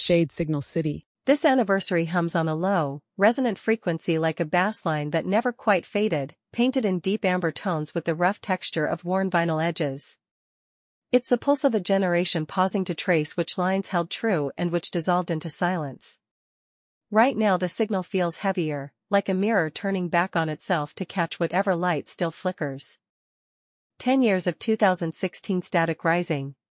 Shade Signal City. This anniversary hums on a low, resonant frequency like a bass line that never quite faded, painted in deep amber tones with the rough texture of worn vinyl edges. It's the pulse of a generation pausing to trace which lines held true and which dissolved into silence. Right now the signal feels heavier, like a mirror turning back on itself to catch whatever light still flickers. 10 years of 2016 Static Rising,